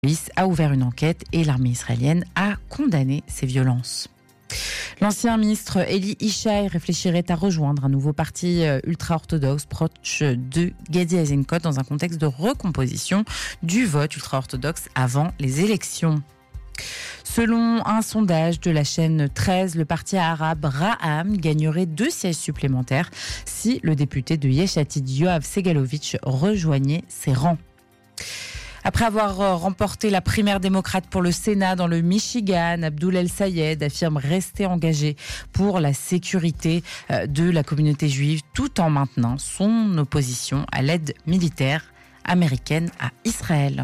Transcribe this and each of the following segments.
police a ouvert une enquête et l'armée israélienne a condamné ces violences. L'ancien ministre Eli Yishai réfléchirait à rejoindre un nouveau parti ultra-orthodoxe proche de Gadi Eisenkot dans un contexte de recomposition du vote ultra-orthodoxe avant les élections. Selon un sondage de la chaîne 13, le parti arabe Ra'am gagnerait 2 sièges supplémentaires si le député de Yesh Atid Yoav Segalovitch rejoignait ses rangs. Après avoir remporté la primaire démocrate pour le Sénat dans le Michigan, Abdoul El-Sayed affirme rester engagé pour la sécurité de la communauté juive tout en maintenant son opposition à l'aide militaire américaine à Israël.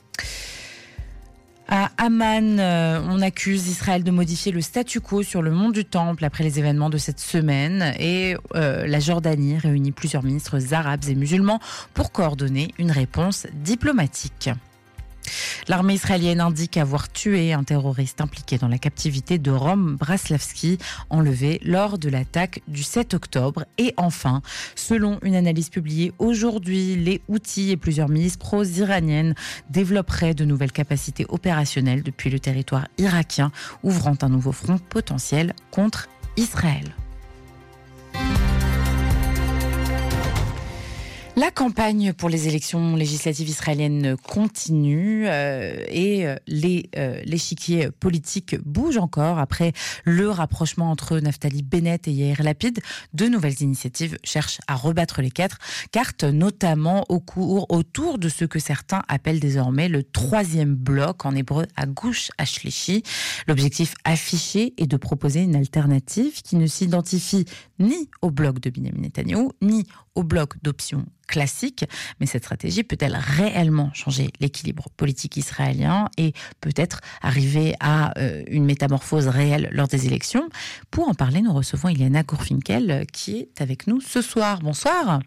À Amman, on accuse Israël de modifier le statu quo sur le mont du Temple après les événements de cette semaine et la Jordanie réunit plusieurs ministres arabes et musulmans pour coordonner une réponse diplomatique. L'armée israélienne indique avoir tué un terroriste impliqué dans la captivité de Rom Braslavski, enlevé lors de l'attaque du 7 octobre. Et enfin, selon une analyse publiée aujourd'hui, les Houthis et plusieurs milices pro-iraniennes développeraient de nouvelles capacités opérationnelles depuis le territoire irakien, ouvrant un nouveau front potentiel contre Israël. La campagne pour les élections législatives israéliennes continue et l'échiquier politique bouge encore après le rapprochement entre Naftali Bennett et Yair Lapid. De nouvelles initiatives cherchent à rebattre les cartes, notamment autour de ce que certains appellent désormais le troisième bloc, en hébreu à Gush Ashlishi. L'objectif affiché est de proposer une alternative qui ne s'identifie ni au bloc de Benjamin Netanyahou, ni au bloc d'options classiques. Mais cette stratégie peut-elle réellement changer l'équilibre politique israélien et peut-être arriver à une métamorphose réelle lors des élections? Pour en parler, nous recevons Iliana Gourfinkel qui est avec nous ce soir. Bonsoir.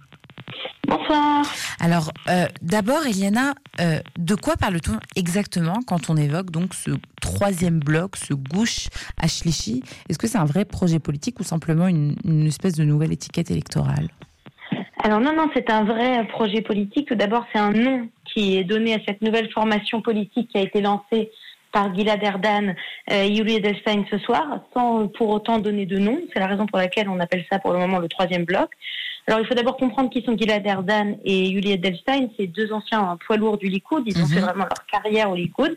Bonsoir. Alors, d'abord, Iliana, de quoi parle-t-on exactement quand on évoque donc ce troisième bloc, ce Gush Ashlishi? Est-ce que c'est un vrai projet politique ou simplement une espèce de nouvelle étiquette électorale? Alors non, c'est un vrai projet politique. Tout d'abord, c'est un nom qui est donné à cette nouvelle formation politique qui a été lancée par Gilad Erdan et Yuli Edelstein ce soir, sans pour autant donner de nom. C'est la raison pour laquelle on appelle ça pour le moment le troisième bloc. Alors il faut d'abord comprendre qui sont Gilad Erdan et Yuli Edelstein. C'est 2 anciens poids lourds du Likoud. Ils ont fait vraiment leur carrière au Likoud.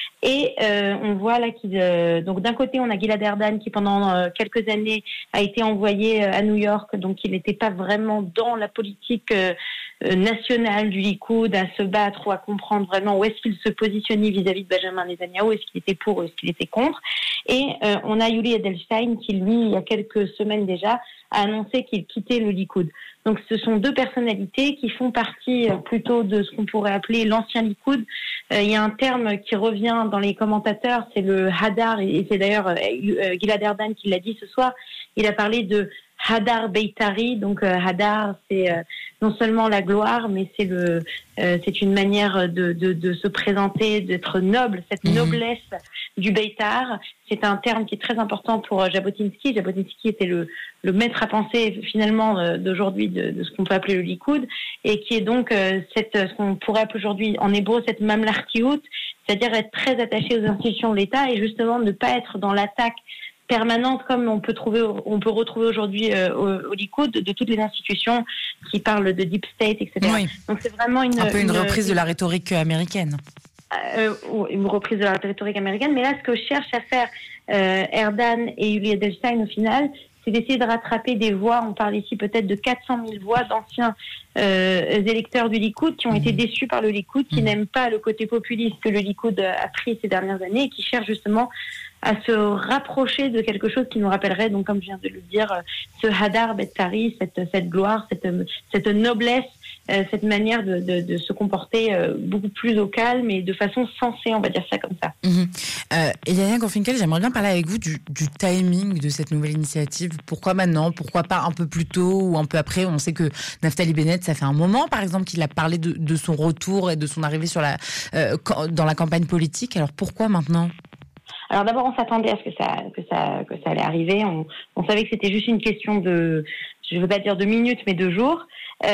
Et on voit là donc d'un côté on a Gilad Erdan qui pendant quelques années a été envoyé à New York, donc il n'était pas vraiment dans la politique nationale du Likoud à se battre ou à comprendre vraiment où est-ce qu'il se positionnait vis-à-vis de Benjamin Netanyahou, est-ce qu'il était pour ou est-ce qu'il était contre. Et on a Yuli Edelstein qui lui il y a quelques semaines déjà a annoncé qu'il quittait le Likoud. Donc ce sont 2 personnalités qui font partie plutôt de ce qu'on pourrait appeler l'ancien Likoud. Il y a un terme qui revient dans les commentateurs, c'est le Hadar, et c'est d'ailleurs Gilad Erdan qui l'a dit ce soir. Il a parlé de Hadar Beitari, donc Hadar, c'est non seulement la gloire, mais c'est une manière de se présenter, d'être noble, cette noblesse du Beitar. C'est un terme qui est très important pour Jabotinsky. Jabotinsky était le maître à penser finalement d'aujourd'hui de ce qu'on peut appeler le Likoud, et qui est donc ce qu'on pourrait appeler aujourd'hui en hébreu cette mamlartiout, c'est-à-dire être très attaché aux institutions de l'État et justement ne pas être dans l'attaque permanente comme on peut retrouver aujourd'hui au Likoud de toutes les institutions qui parlent de deep state, etc. Oui. Donc c'est vraiment une reprise de la rhétorique américaine. Une reprise de la rhétorique américaine, mais là ce que cherche à faire Erdan et Yuli Edelstein au final, c'est d'essayer de rattraper des voix. On parle ici peut-être de 400 000 voix d'anciens électeurs du Likoud qui ont été déçus par le Likoud, qui n'aiment pas le côté populiste que le Likoud a pris ces dernières années et qui cherchent justement à se rapprocher de quelque chose qui nous rappellerait, donc comme je viens de le dire, ce Hadar Beitari, cette gloire, cette noblesse, cette manière de se comporter beaucoup plus au calme et de façon sensée, on va dire ça comme ça. Iliana Gourfinkel, j'aimerais bien parler avec vous du timing de cette nouvelle initiative. Pourquoi maintenant? Pourquoi pas un peu plus tôt ou un peu après? On sait que Naftali Bennett, ça fait un moment, par exemple, qu'il a parlé de son retour et de son arrivée dans la campagne politique. Alors pourquoi maintenant? Alors d'abord, on s'attendait à ce que ça allait arriver. On savait que c'était juste une question de, je ne veux pas dire de minutes, mais de jours.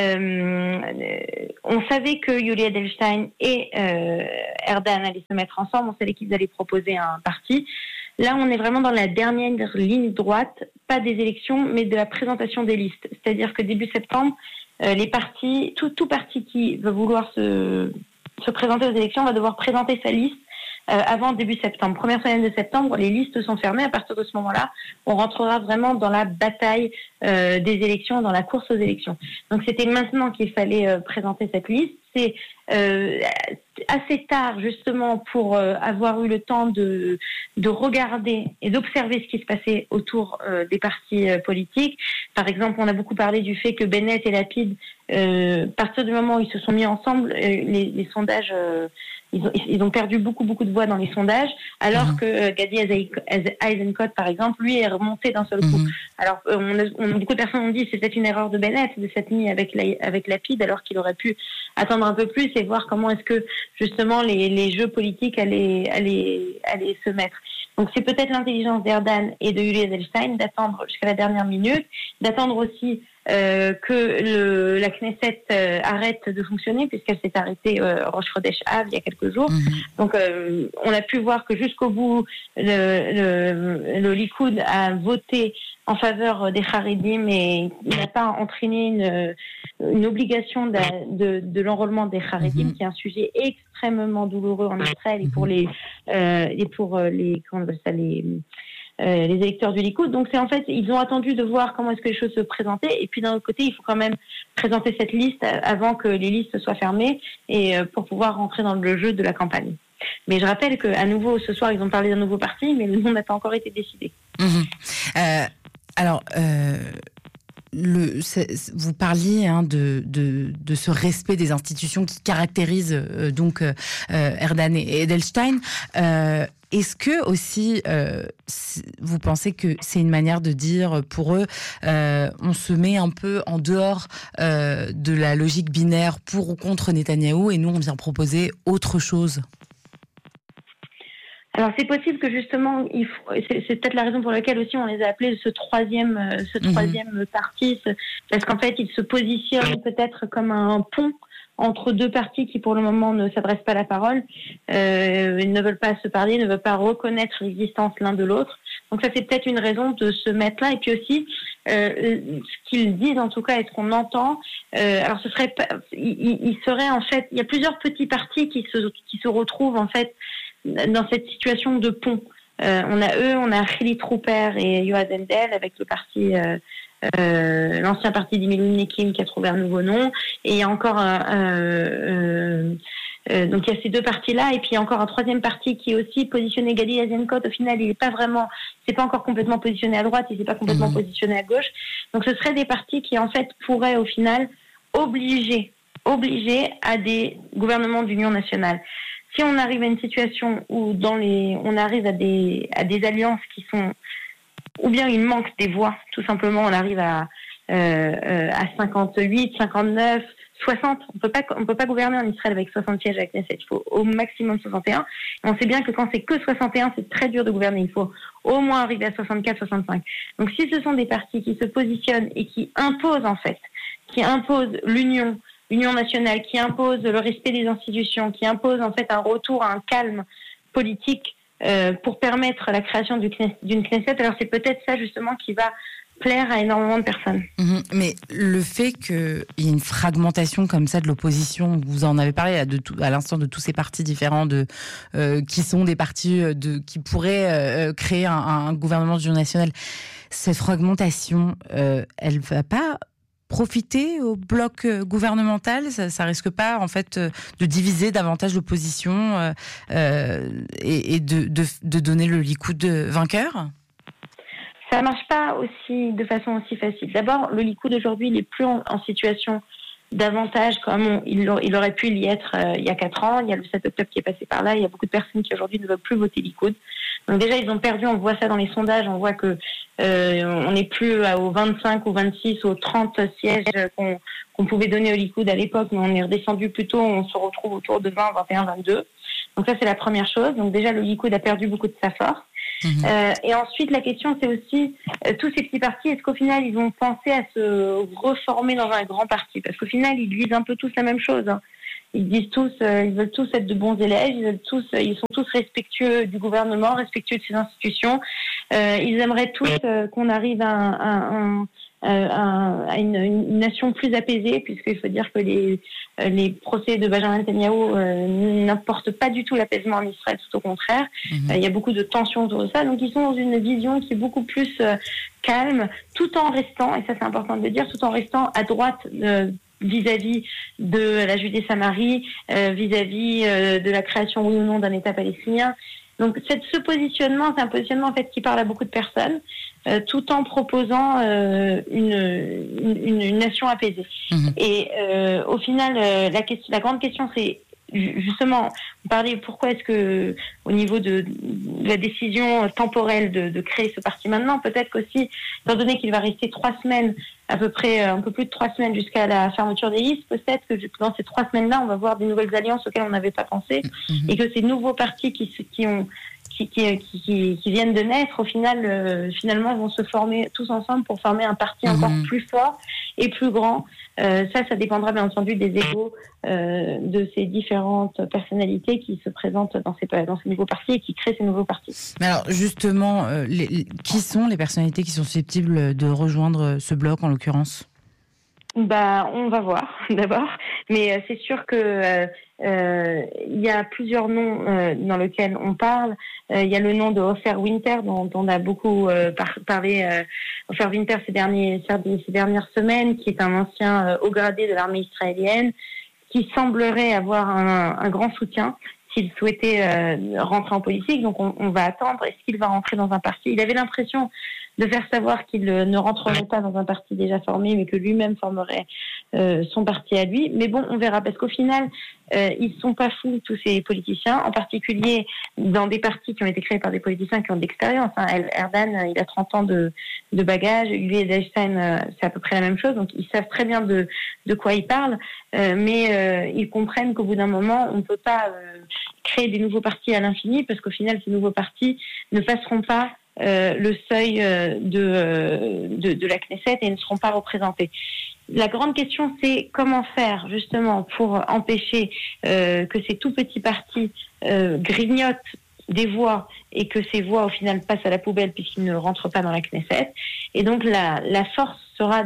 On savait que Yuli Edelstein et Erdogan allaient se mettre ensemble. On savait qu'ils allaient proposer un parti. Là, on est vraiment dans la dernière ligne droite, pas des élections, mais de la présentation des listes. C'est-à-dire que début septembre, les partis, tout parti qui veut vouloir se présenter aux élections va devoir présenter sa liste avant début septembre. Première semaine de septembre, les listes sont fermées. À partir de ce moment-là, on rentrera vraiment dans la bataille des élections, dans la course aux élections. Donc c'était maintenant qu'il fallait présenter cette liste. C'est assez tard justement pour avoir eu le temps de regarder et d'observer ce qui se passait autour des partis politiques. Par exemple, on a beaucoup parlé du fait que Bennett et Lapid, à partir du moment où ils se sont mis ensemble, les sondages, ils ont perdu beaucoup de voix dans les sondages, alors que Gadi Eisenkot, par exemple, lui est remonté d'un seul coup. Alors, beaucoup de personnes ont dit que c'était une erreur de Bennett de s'être mis avec Lapid, alors qu'il aurait pu attendre un peu plus et voir comment est-ce que justement les jeux politiques allaient se mettre. Donc c'est peut-être l'intelligence d'Erdogan et de Yuli Edelstein d'attendre jusqu'à la dernière minute, d'attendre aussi que la Knesset arrête de fonctionner, puisqu'elle s'est arrêtée Rosh Chodesh Av il y a quelques jours. Donc on a pu voir que jusqu'au bout le Likoud a voté en faveur des Haredim et il n'a pas entraîné une obligation de l'enrôlement des Haredim, qui est un sujet extrêmement douloureux en Israël et pour les électeurs du Likoud. Donc c'est en fait, ils ont attendu de voir comment est-ce que les choses se présentaient, et puis d'un autre côté, il faut quand même présenter cette liste avant que les listes soient fermées et pour pouvoir rentrer dans le jeu de la campagne. Mais je rappelle qu'à nouveau, ce soir, ils ont parlé d'un nouveau parti, mais le nom n'a pas encore été décidé. Vous parliez de ce respect des institutions qui caractérise donc Erdogan et Edelstein. Est-ce que aussi vous pensez que c'est une manière de dire pour eux on se met un peu en dehors de la logique binaire pour ou contre Netanyahou et nous on vient proposer autre chose? Alors c'est possible que justement, c'est peut-être la raison pour laquelle aussi on les a appelés ce troisième parti, parce qu'en fait ils se positionnent peut-être comme un pont entre deux partis qui pour le moment ne s'adressent pas la parole, ils ne veulent pas se parler, ne veulent pas reconnaître l'existence l'un de l'autre. Donc ça c'est peut-être une raison de se mettre là. Et puis aussi ce qu'ils disent en tout cas et ce qu'on entend, alors ce serait, il serait en fait, il y a plusieurs petits partis qui se retrouvent en fait dans cette situation de pont. On a Hili Trooper et Yoav Endel avec le parti, l'ancien parti d'Imilunikim qui a trouvé un nouveau nom. Et il y a encore donc il y a ces deux partis-là, et puis il y a encore un troisième parti qui est aussi positionné. Gadi Eisenkot, au final, il c'est pas encore complètement positionné à droite, il s'est pas complètement positionné à gauche. Donc ce seraient des partis qui en fait pourraient au final obliger à des gouvernements d'union nationale. Si on arrive à une situation où on arrive à des alliances qui sont, ou bien il manque des voix, tout simplement, on arrive à 58, 59, 60. On peut pas gouverner en Israël avec 60 sièges à la Knesset. Il faut au maximum 61. Et on sait bien que quand c'est que 61, c'est très dur de gouverner. Il faut au moins arriver à 64, 65. Donc si ce sont des partis qui se positionnent et qui imposent l'union nationale, qui impose le respect des institutions, qui impose en fait un retour à un calme politique pour permettre la création d'une Knesset, alors c'est peut-être ça justement qui va plaire à énormément de personnes. Mais le fait qu'il y ait une fragmentation comme ça de l'opposition, vous en avez parlé à l'instant de tous ces partis différents qui sont des partis qui pourraient créer un gouvernement d'union nationale, cette fragmentation, elle va pas profiter au bloc gouvernemental? Ça risque pas en fait de diviser davantage l'opposition et de donner le Likoud vainqueur? Ça marche pas de façon aussi facile. D'abord, le Likoud aujourd'hui, il est plus en situation davantage comme il aurait pu y être il y a 4 ans. Il y a le 7 octobre qui est passé par là. Il y a beaucoup de personnes qui aujourd'hui ne veulent plus voter Likoud. Donc déjà, ils ont perdu. On voit ça dans les sondages. On voit que on n'est plus aux 25 ou 26 ou aux 30 sièges qu'on pouvait donner au Likoud à l'époque, mais on est redescendu plutôt. On se retrouve autour de 20, 21, 22. Donc ça, c'est la première chose. Donc déjà, le Likoud a perdu beaucoup de sa force. Et ensuite, la question, c'est aussi tous ces petits partis, est-ce qu'au final, ils vont penser à se reformer dans un grand parti? Parce qu'au final, ils disent un peu tous la même chose. Ils disent tous, ils veulent tous être de bons élèves, ils sont tous respectueux du gouvernement, respectueux de ses institutions. Ils aimeraient tous qu'on arrive à une nation plus apaisée, puisqu'il faut dire que les procès de Benjamin Netanyahou n'apportent pas du tout l'apaisement en Israël, tout au contraire. Il y a beaucoup de tensions autour de ça. Donc ils sont dans une vision qui est beaucoup plus calme, tout en restant, et ça c'est important de le dire, tout en restant à droite vis-à-vis de la Judée-Samarie, vis-à-vis de la création oui ou non d'un État palestinien. Donc ce positionnement, c'est un positionnement en fait qui parle à beaucoup de personnes, tout en proposant une nation apaisée. Et au final, la grande question, c'est justement, vous parlez pourquoi est-ce que, au niveau de la décision temporelle de créer ce parti maintenant, peut-être qu'aussi, étant donné qu'il va rester 3 semaines, à peu près un peu plus de 3 semaines jusqu'à la fermeture des listes, peut-être que dans ces 3 semaines-là, on va voir des nouvelles alliances auxquelles on n'avait pas pensé, et que ces nouveaux partis qui viennent de naître, au final, finalement, vont se former tous ensemble pour former un parti encore plus fort et plus grand. Ça dépendra bien entendu des égos de ces différentes personnalités qui se présentent dans ces nouveaux partis et qui créent ces nouveaux partis. Mais alors justement, qui sont les personnalités qui sont susceptibles de rejoindre ce bloc en l'occurrence ? On va voir d'abord, mais c'est sûr que il y a plusieurs noms dans lesquels on parle. Il y a le nom de Ofer Winter dont on a beaucoup parlé. Ofer Winter ces dernières semaines, qui est un ancien haut gradé de l'armée israélienne, qui semblerait avoir un grand soutien s'il souhaitait rentrer en politique. Donc on va attendre. Est-ce qu'il va rentrer dans un parti ? Il avait l'impression de faire savoir qu'il ne rentrerait pas dans un parti déjà formé, mais que lui-même formerait son parti à lui. Mais bon, on verra, parce qu'au final, ils ne sont pas fous, tous ces politiciens, en particulier dans des partis qui ont été créés par des politiciens qui ont de l'expérience. Erdan, il a 30 ans de bagages, Yuli Edelstein, c'est à peu près la même chose, donc ils savent très bien de quoi ils parlent, mais ils comprennent qu'au bout d'un moment, on ne peut pas créer des nouveaux partis à l'infini, parce qu'au final, ces nouveaux partis ne passeront pas le seuil de la Knesset et ne seront pas représentés. La grande question, c'est comment faire justement pour empêcher que ces tout petits partis grignotent des voix et que ces voix au final passent à la poubelle puisqu'ils ne rentrent pas dans la Knesset. Et donc la force sera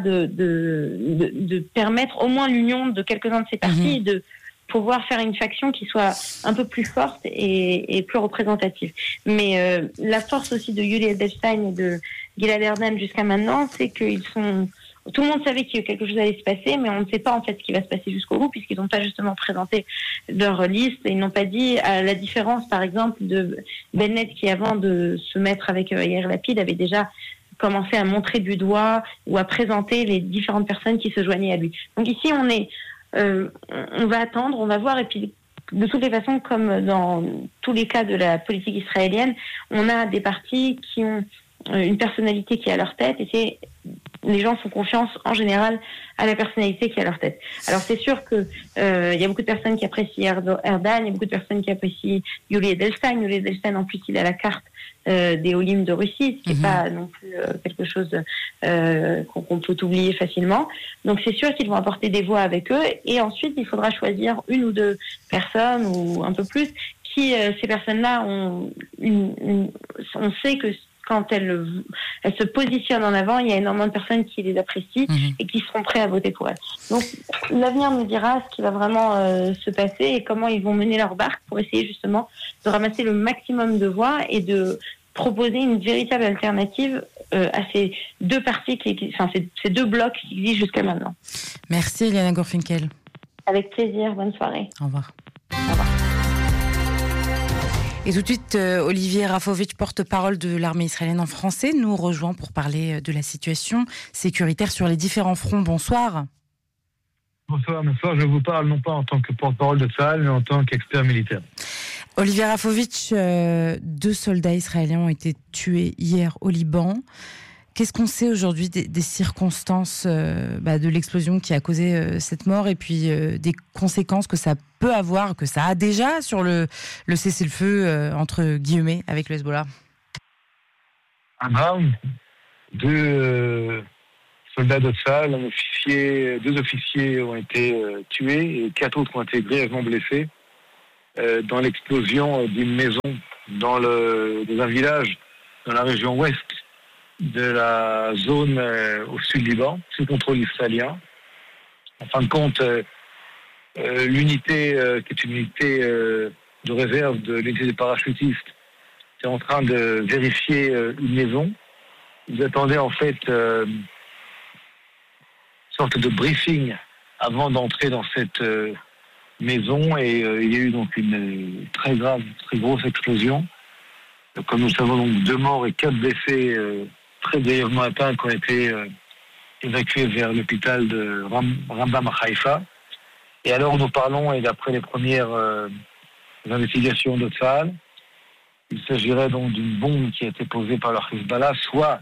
de permettre au moins l'union de quelques-uns de ces partis et de pouvoir faire une faction qui soit un peu plus forte et plus représentative. Mais la force aussi de Yuli Edelstein et de Gilad Erdan jusqu'à maintenant, c'est qu'ils sont... Tout le monde savait qu'il y a quelque chose allait se passer, mais on ne sait pas en fait ce qui va se passer jusqu'au bout, puisqu'ils n'ont pas justement présenté leur liste. Ils n'ont pas dit, à la différence par exemple de Bennett, qui avant de se mettre avec Yair Lapid avait déjà commencé à montrer du doigt ou à présenter les différentes personnes qui se joignaient à lui. Donc ici on va attendre, on va voir, et puis de toutes les façons, comme dans tous les cas de la politique israélienne, on a des partis qui ont une personnalité qui est à leur tête, et les gens font confiance en général à la personnalité qui est à leur tête. Alors c'est sûr que il y a beaucoup de personnes qui apprécient Erdan, il y a beaucoup de personnes qui apprécient Yuli Edelstein. Yuli Edelstein, en plus, il a la carte des Olim de Russie, ce qui n'est pas non plus quelque chose qu'on peut oublier facilement. Donc c'est sûr qu'ils vont apporter des voix avec eux, et ensuite il faudra choisir une ou deux personnes ou un peu plus qui ces personnes-là on sait que quand elles se positionnent en avant, il y a énormément de personnes qui les apprécient et qui seront prêts à voter pour elles. Donc l'avenir nous dira ce qui va vraiment se passer et comment ils vont mener leur barque pour essayer justement de ramasser le maximum de voix et de proposer une véritable alternative à ces deux partis, ces deux blocs qui existent jusqu'à maintenant. Merci Eliana Gorfinkel. Avec plaisir, bonne soirée. Au revoir. Au revoir. Et tout de suite, Olivier Rafovitch, porte-parole de l'armée israélienne en français, nous rejoint pour parler de la situation sécuritaire sur les différents fronts. Bonsoir. Bonsoir. Je vous parle non pas en tant que porte-parole de Tsahal, mais en tant qu'expert militaire. Olivier Rafovitch, 2 soldats israéliens ont été tués hier au Liban. Qu'est-ce qu'on sait aujourd'hui des circonstances de l'explosion qui a causé cette mort, et puis des conséquences que ça peut avoir, que ça a déjà sur le cessez-le-feu entre guillemets avec le Hezbollah ? un drame. Deux soldats de Tsahal, deux officiers ont été tués et 4 autres ont été grièvement blessés dans l'explosion d'une maison dans un village dans la région ouest de la zone au sud Liban, sous contrôle israélien. En fin de compte, l'unité, qui est une unité de réserve de l'unité des parachutistes, est en train de vérifier une maison. Ils attendaient en fait une sorte de briefing avant d'entrer dans cette maison et il y a eu donc une très grave, très grosse explosion. Comme nous le savons, donc 2 morts et 4 blessés très grièvement atteints qui ont été évacués vers l'hôpital de Rambam à Haïfa. Et alors nous parlons, et d'après les premières investigations de Tsahal, il s'agirait donc d'une bombe qui a été posée par le Hezbollah, soit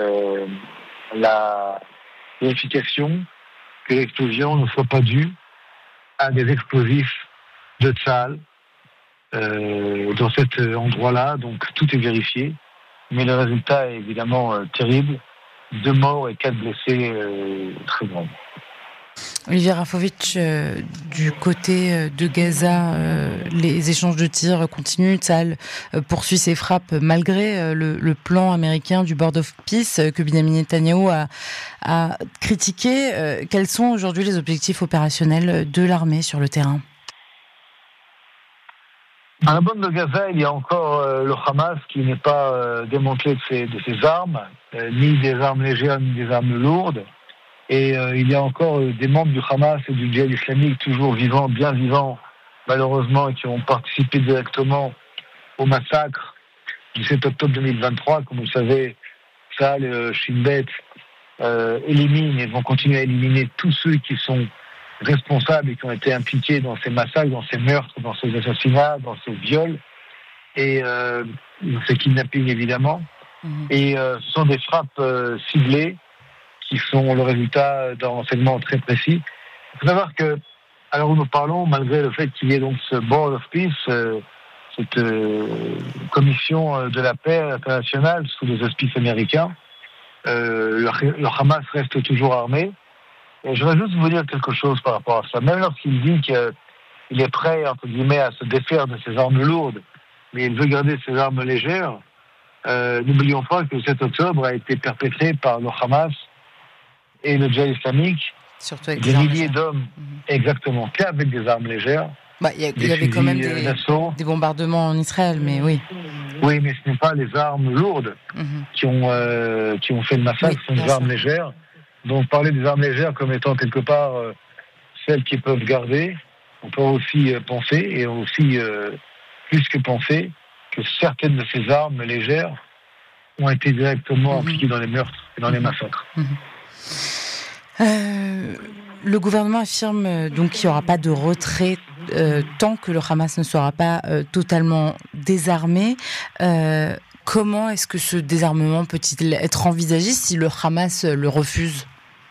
la vérification que l'explosion ne soit pas due à des explosifs de Tsahal dans cet endroit-là. Donc tout est vérifié, mais le résultat est évidemment terrible. 2 morts et 4 blessés très graves. Olivier Rafovitch, du côté de Gaza, les échanges de tirs continuent. Tsahal poursuit ses frappes malgré le plan américain du Board of Peace que Benjamin Netanyahou a critiqué. Quels sont aujourd'hui les objectifs opérationnels de l'armée sur le terrain ? Dans la bande de Gaza, il y a encore le Hamas qui n'est pas démantelé de ses armes, ni des armes légères, ni des armes lourdes. Et il y a encore des membres du Hamas et du djihad islamique toujours vivants, bien vivants, malheureusement, qui ont participé directement au massacre du 7 octobre 2023. Comme vous le savez, Tsahal et Shin Bet éliminent et vont continuer à éliminer tous ceux qui sont responsables et qui ont été impliqués dans ces massacres, dans ces meurtres, dans ces assassinats, dans ces viols et dans ces kidnappings évidemment. Et ce sont des frappes ciblées qui sont le résultat d'un renseignement très précis. Il faut savoir que, à l'heure où nous parlons, malgré le fait qu'il y ait donc ce Board of Peace, cette commission de la paix internationale sous les auspices américains, le Hamas reste toujours armé. Et je voudrais juste vous dire quelque chose par rapport à ça. Même lorsqu'il dit qu'il est prêt, entre guillemets, à se défaire de ses armes lourdes, mais il veut garder ses armes légères, n'oublions pas que le 7 octobre a été perpétré par le Hamas et le djihad islamique, surtout avec des milliers d'hommes, exactement, qu'avec des armes légères. Il y avait quand même des bombardements en Israël, mais oui. Oui, mais ce n'est pas les armes lourdes qui ont fait le massacre, ce sont des armes légères. Donc parler des armes légères comme étant quelque part celles qui peuvent garder, on peut aussi penser, et aussi plus que penser, que certaines de ces armes légères ont été directement impliquées dans les meurtres et dans les massacres. Le gouvernement affirme donc qu'il n'y aura pas de retrait tant que le Hamas ne sera pas totalement désarmé. Comment est-ce que ce désarmement peut-il être envisagé si le Hamas le refuse ?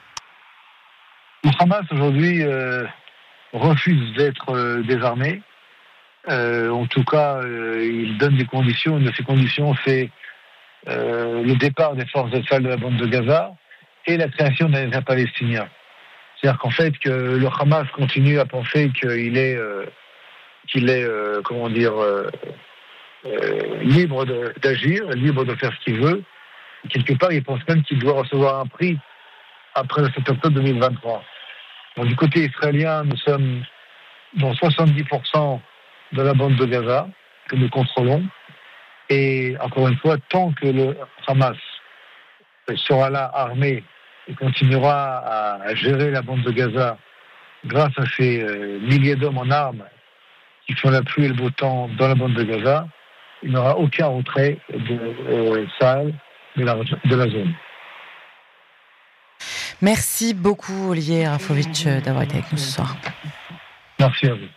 Le Hamas aujourd'hui refuse d'être désarmé. En tout cas, il donne des conditions. Une de ces conditions, c'est le départ des forces de Tsahal de la bande de Gaza et la création d'un État palestinien. C'est-à-dire qu'en fait, que le Hamas continue à penser qu'il est libre d'agir, libre de faire ce qu'il veut. Et quelque part, il pense même qu'il doit recevoir un prix après le 7 octobre 2023. Donc, du côté israélien, nous sommes dans 70% de la bande de Gaza que nous contrôlons. Et encore une fois, tant que le Hamas sera là armé et continuera à gérer la bande de Gaza grâce à ces milliers d'hommes en armes qui font la pluie et le beau temps dans la bande de Gaza, il n'y aura aucun retrait de Tsahal de la zone. Merci beaucoup Olivier Rafovitch d'avoir été avec nous ce soir. Merci à vous.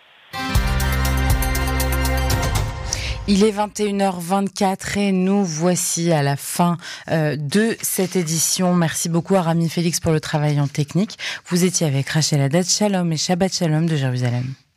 Il est 21h24 et nous voici à la fin de cette édition. Merci beaucoup à Rami Félix pour le travail en technique. Vous étiez avec Rachel Haddad. Shalom et Shabbat Shalom de Jérusalem.